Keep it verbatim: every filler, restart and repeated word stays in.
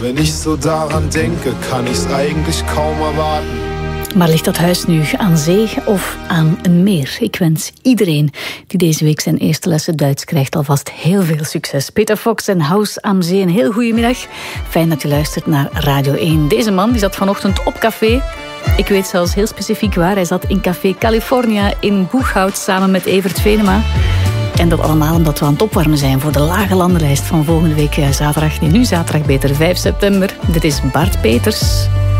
Wenn ich so daran denke, kann ich's eigentlich kaum erwarten. Maar ligt dat huis nu aan zee of aan een meer? Ik wens iedereen die deze week zijn eerste lessen Duits krijgt alvast heel veel succes. Peter Fox en Huis am See, een heel goede middag. Fijn dat u luistert naar Radio één. Deze man die zat vanochtend op café. Ik weet zelfs heel specifiek waar. Hij zat in Café California in Boeghout samen met Evert Venema. En dat allemaal omdat we aan het opwarmen zijn voor de Lage Landenlijst van volgende week zaterdag. Nee, nu zaterdag beter, vijf september. Dit is Bart Peters.